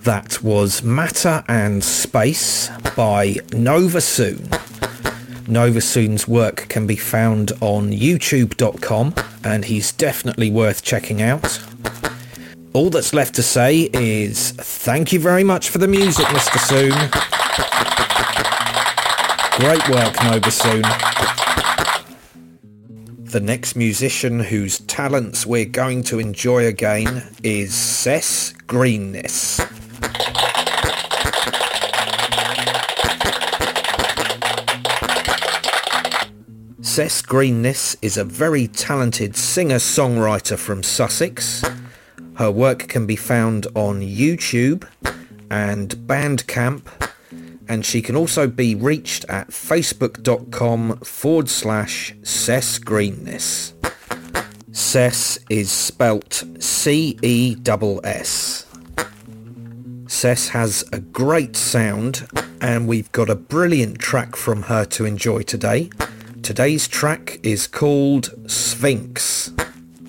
That was Matter and Space by Nova Soon. Nova Soon's work can be found on youtube.com and he's definitely worth checking out. All that's left to say is thank you very much for the music, Mr. Soon. Great work, Nova Soon. The next musician whose talents we're going to enjoy again is Cess Greenness. Cess Greenness is a very talented singer-songwriter from Sussex. Her work can be found on YouTube and Bandcamp, and she can also be reached at facebook.com/Cess Greenness. Cess is spelt C-E-S-S. Cess has a great sound, and we've got a brilliant track from her to enjoy today. Today's track is called Sphinx.